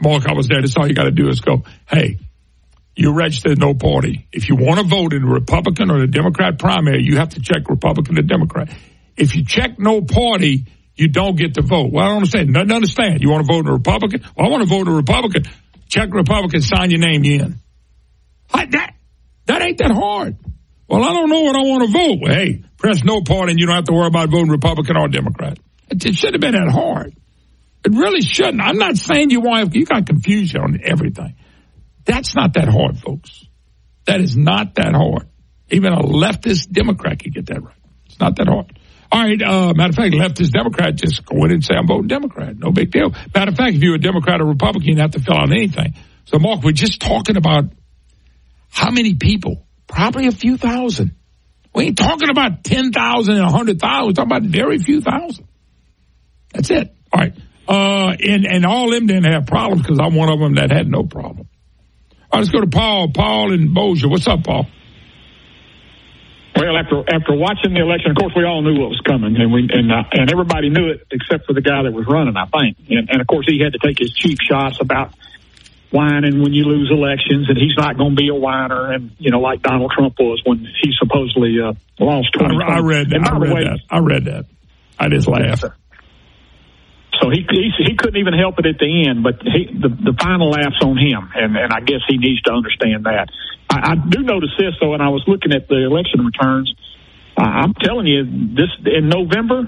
Mark, I was there. That's all you got to do is go, hey, you registered no party. If you want to vote in the Republican or the Democrat primary, you have to check Republican or Democrat. If you check no party, you don't get to vote. Well, I don't understand. Nothing to understand. You want to vote in a Republican? Well, I want to vote in a Republican. Check Republican, sign your name in. That ain't that hard. Well, I don't know what I want to vote. Well, hey, press no party and you don't have to worry about voting Republican or Democrat. It shouldn't have been that hard. It really shouldn't. I'm not saying you got confusion on everything. That's not that hard, folks. That is not that hard. Even a leftist Democrat can get that right. It's not that hard. All right, matter of fact, leftist Democrat, just go in and say, I'm voting Democrat. No big deal. Matter of fact, if you're a Democrat or Republican, you don't have to fill out anything. So, Mark, we're just talking about how many people? Probably a few thousand. We ain't talking about 10,000 and 100,000. We're talking about very few thousand. That's it. All right. And all of them didn't have problems because I'm one of them that had no problem. All right, let's go to Paul. Paul in Bossier. What's up, Paul? Well, after watching the election, of course, we all knew what was coming, and everybody knew it except for the guy that was running, I think. And of course, he had to take his cheap shots about whining when you lose elections, and he's not going to be a whiner, and like Donald Trump was when he supposedly lost 20. I read that. I just laughed. So he couldn't even help it at the end, but the final laugh's on him, and I guess he needs to understand that. I do notice this, though, and I was looking at the election returns. I'm telling you, this in November,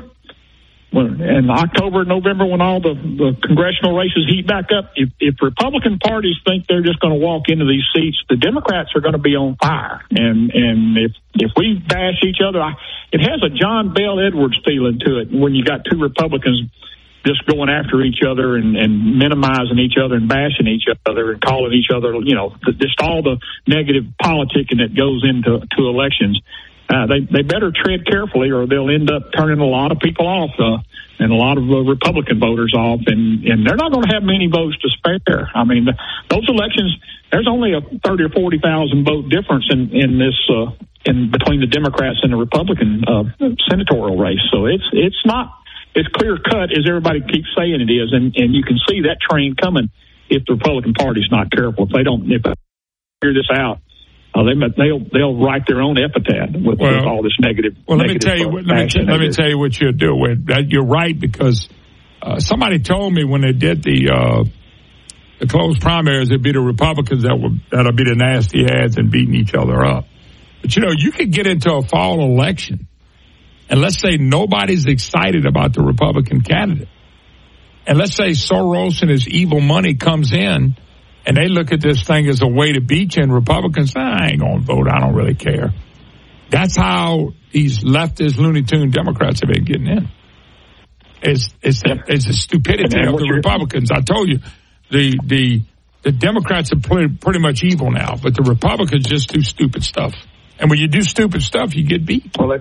in October, November, when all the congressional races heat back up, if Republican parties think they're just going to walk into these seats, the Democrats are going to be on fire. And if we bash each other, it has a John Bell Edwards feeling to it when you got two Republicans just going after each other and minimizing each other and bashing each other and calling each other, just all the negative politicking that goes into elections. They better tread carefully or they'll end up turning a lot of people off and a lot of Republican voters off, and they're not going to have many votes to spare. I mean, those elections, there's only a 30 or 40,000 vote difference in this in between the Democrats and the Republican senatorial race. So it's not as clear cut as everybody keeps saying it is, and you can see that train coming if the Republican Party's not careful. If they figure this out, they'll write their own epitaph with all this negative. Well, let me tell you what you'll do. You're right, because somebody told me when they did the closed primaries, it'd be the Republicans that'll be the nasty ads and beating each other up. But you could get into a fall election, and let's say nobody's excited about the Republican candidate, and let's say Soros and his evil money comes in, and they look at this thing as a way to beat you, and Republicans say, I ain't going to vote. I don't really care. That's how these leftist Looney Tune Democrats have been getting in. It's the stupidity of the Republicans. I told you, the Democrats are pretty much evil now, but the Republicans just do stupid stuff. And when you do stupid stuff, you get beat. Well,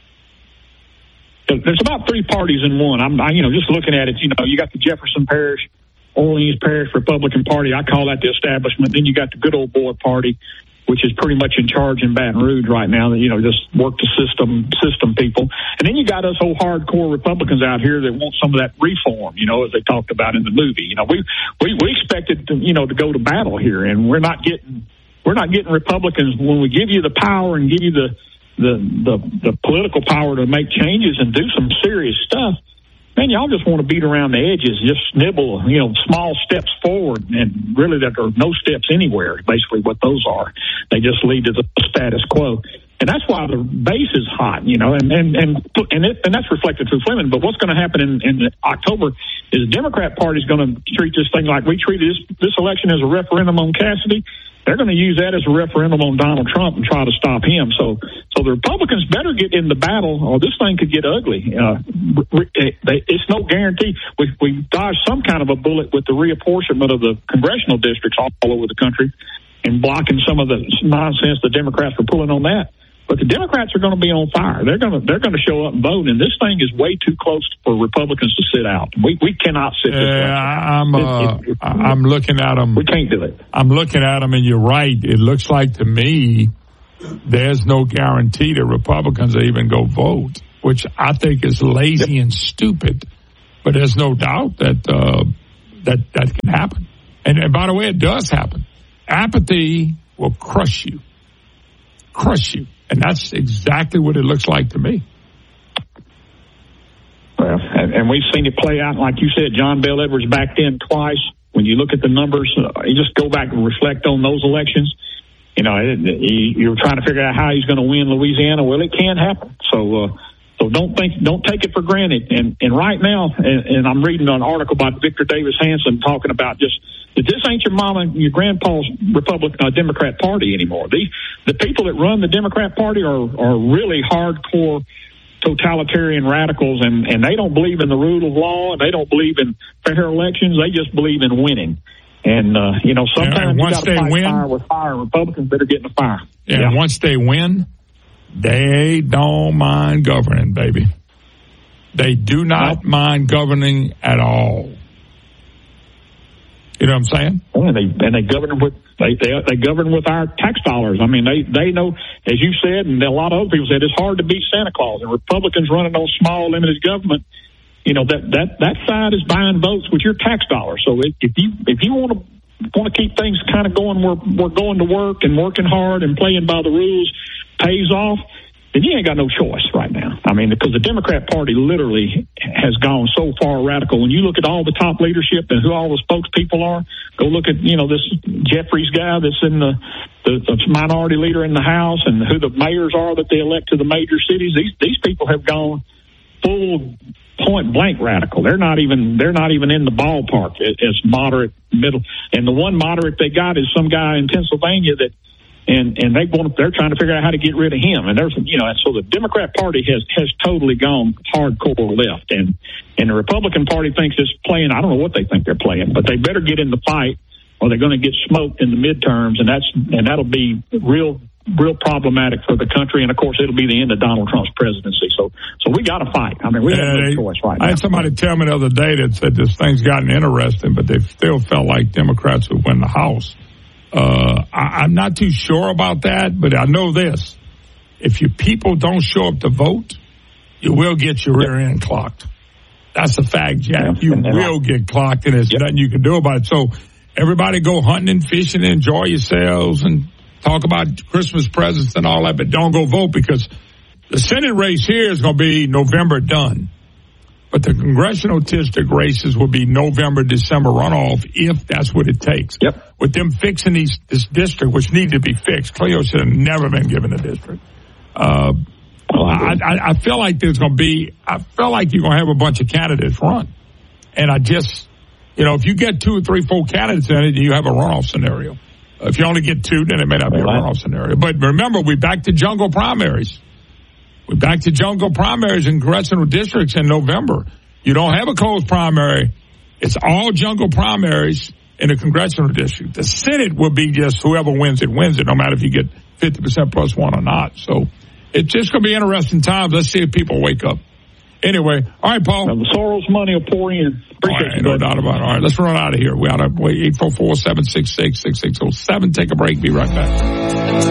there's about three parties in one. I'm just looking at it. You got the Jefferson Parish, Orleans Parish Republican Party. I call that the establishment. Then you got the good old boy party, which is pretty much in charge in Baton Rouge right now. Just work the system people. And then you got us old hardcore Republicans out here that want some of that reform, as they talked about in the movie. We expected to go to battle here, and we're not getting Republicans when we give you the power and give you the political power to make changes and do some serious stuff. Man, y'all just want to beat around the edges, just snibble, small steps forward, and really there are no steps anywhere, basically what those are. They just lead to the status quo. And that's why the base is hot, and that's reflected through Fleming. But what's going to happen in October is the Democrat Party is going to treat this thing like we treated this election as a referendum on Cassidy. They're going to use that as a referendum on Donald Trump and try to stop him. So the Republicans better get in the battle, or this thing could get ugly. It's no guarantee. We dodged some kind of a bullet with the reapportionment of the congressional districts all over the country and blocking some of the nonsense the Democrats were pulling on that. But the Democrats are going to be on fire. They're going to show up and vote, and this thing is way too close for Republicans to sit out. We cannot sit. I'm looking at them. We can't do it. I'm looking at them, and you're right. It looks like to me there's no guarantee that Republicans will even go vote, which I think is lazy and stupid. But there's no doubt that can happen. And by the way, it does happen. Apathy will crush you. And that's exactly what it looks like to me. Well, and we've seen it play out, like you said. John Bel Edwards backed in twice. When you look at the numbers, you just go back and reflect on those elections. You know, you're trying to figure out how he's going to win Louisiana. Well, it can happen. So don't take it for granted. And right now, and I'm reading an article about Victor Davis Hanson talking about just that this ain't your mama and your grandpa's Democrat Party anymore. The people that run the Democrat Party are really hardcore totalitarian radicals, and they don't believe in the rule of law, and they don't believe in fair elections. They just believe in winning. And, sometimes you got to fight fire with fire. Republicans better get in the fire. And once they win, they don't mind governing, baby. They do not mind governing at all. You know what I'm saying? And they govern with they govern with our tax dollars. I mean, they know, as you said, and a lot of other people said, it's hard to beat Santa Claus. And Republicans running on small, limited government, you know, that side is buying votes with your tax dollars. So if you want to keep things kind of going, we're going to work and working hard and playing by the rules pays off, then you ain't got no choice right now. I mean, because the Democrat Party literally has gone so far radical. When you look at all the top leadership and who all the spokespeople are, go look at, this Jeffries guy that's in the minority leader in the House, and who the mayors are that they elect to the major cities. These people have gone full point blank radical. They're not even in the ballpark as moderate, middle. And the one moderate they got is some guy in Pennsylvania that. And they're trying to figure out how to get rid of him. And so the Democrat Party has totally gone hardcore left. And the Republican Party thinks it's playing, I don't know what they think they're playing, but they better get in the fight or they're going to get smoked in the midterms. And that'll be real problematic for the country. And of course, it'll be the end of Donald Trump's presidency. So we got to fight. I mean, we have no choice right now. I had somebody tell me the other day that said this thing's gotten interesting, but they still felt like Democrats would win the House. I'm not too sure about that, but I know this. If your people don't show up to vote, you will get your rear end clocked. That's a fact, Jack. You will get clocked, and there's nothing you can do about it. So everybody go hunting and fishing and enjoy yourselves and talk about Christmas presents and all that, but don't go vote, because the Senate race here is going to be November done. But the congressional district races will be November, December runoff, if that's what it takes. Yep. With them fixing this district, which needed to be fixed, Cleo should have never been given a district. I feel like you're going to have a bunch of candidates run. And I just, if you get 2 or 3, 4 candidates in it, you have a runoff scenario. If you only get 2, then it may not be a runoff scenario. But remember, we're back to jungle primaries. We're back to jungle primaries in congressional districts in November. You don't have a closed primary. It's all jungle primaries in a congressional district. The Senate will be just whoever wins it, no matter if you get 50% plus 1 or not. So it's just going to be interesting times. Let's see if people wake up. Anyway, all right, Paul. Now, the Soros money will pour in. Appreciate you. No doubt about it. All right, let's run out of here. We ought to wait 844-766-6607. Take a break. Be right back.